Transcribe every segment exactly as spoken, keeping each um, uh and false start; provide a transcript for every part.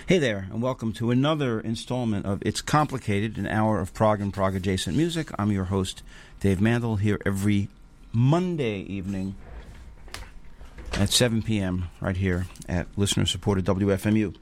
Hey there, and welcome to another installment of It's Complicated, an hour of prog and prog-adjacent music. I'm your host, Dave Mandel, here every Monday evening at seven p.m. right here at listener-supported W F M U.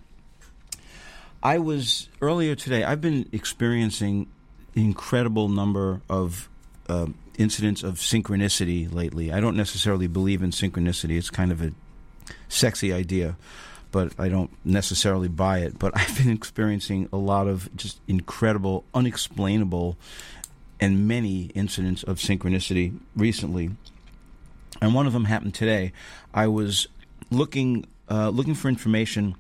I was, earlier today, I've been experiencing an incredible number of uh, incidents of synchronicity lately. I don't necessarily believe in synchronicity. It's kind of a sexy idea, but I don't necessarily buy it. But I've been experiencing a lot of just incredible, unexplainable, and many incidents of synchronicity recently. And one of them happened today. I was looking uh, looking for information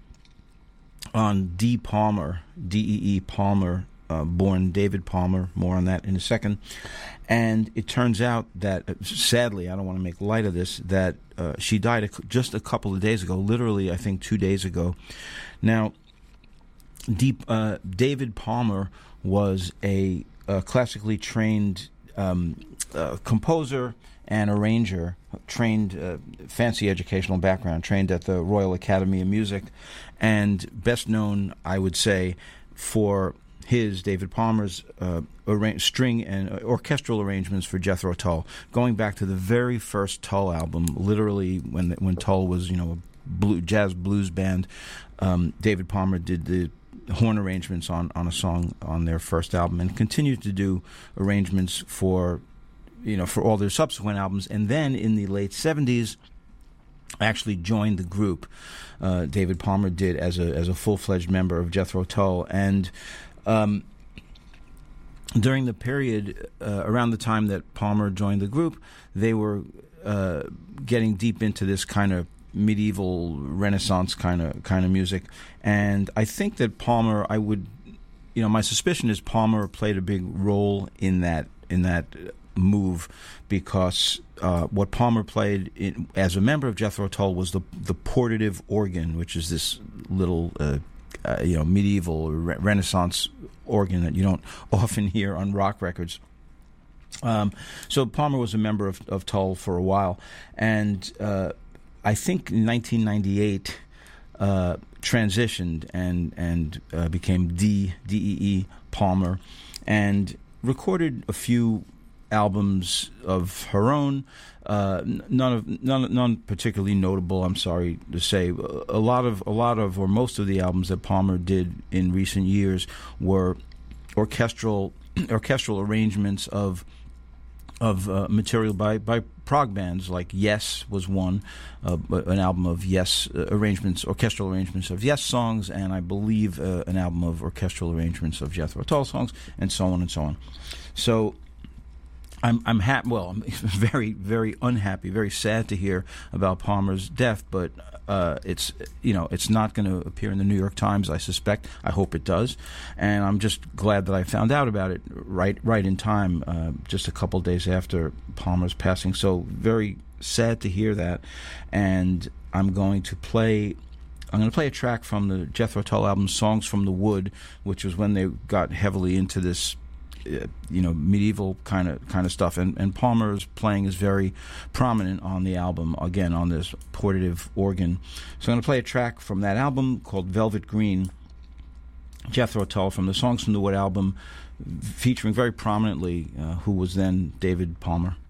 on D. Palmer, D E E. Palmer, uh, born David Palmer. More on that in a second. And it turns out that, uh, sadly, I don't want to make light of this, that uh, she died a, just a couple of days ago, literally, I think, two days ago. Now, Deep, uh, David Palmer was a, a classically trained um, uh, composer and arranger, trained, uh, fancy educational background, trained at the Royal Academy of Music, and best known, I would say, for his, David Palmer's, uh, arra- string and uh, orchestral arrangements for Jethro Tull, going back to the very first Tull album, literally when the, when Tull was, you know, a blue, jazz blues band. Um, David Palmer did the horn arrangements on, on a song on their first album, and continued to do arrangements for, you know, for all their subsequent albums. And then in the late seventies, actually joined the group. Uh, David Palmer did as a as a full-fledged member of Jethro Tull, and Um, during the period uh, around the time that Palmer joined the group, they were uh, getting deep into this kind of medieval Renaissance kind of kind of music, and I think that Palmer, I would, you know, my suspicion is Palmer played a big role in that in that move, because uh, what Palmer played in, as a member of Jethro Tull was the the portative organ, which is this little Uh, Uh, you know, medieval re- Renaissance organ that you don't often hear on rock records. Um, so Palmer was a member of, of Tull for a while, and uh, I think in nineteen ninety-eight uh, transitioned and and uh, became D D E E Palmer, and recorded a few albums of her own. Uh, none of none none particularly notable, I'm sorry to say. A lot of a lot of or most of the albums that Palmer did in recent years were orchestral orchestral arrangements of of uh, material by by prog bands, like Yes was one, uh, an album of Yes uh, arrangements, orchestral arrangements of Yes songs, and I believe uh, an album of orchestral arrangements of Jethro Tull songs, and so on and so on. So I'm I'm happy. Well, I'm very very unhappy, very sad to hear about Palmer's death. But uh, it's you know it's not going to appear in the New York Times, I suspect. I hope it does, and I'm just glad that I found out about it right right in time, uh, just a couple days after Palmer's passing. So very sad to hear that, and I'm going to play. I'm going to play a track from the Jethro Tull album, Songs from the Wood, which was when they got heavily into this, Uh, you know, medieval kind of kind of stuff, and and Palmer's playing is very prominent on the album. Again, on this portative organ. So I'm going to play a track from that album called Velvet Green, Jethro Tull, from the Songs from the Wood album, featuring very prominently uh, who was then David Palmer.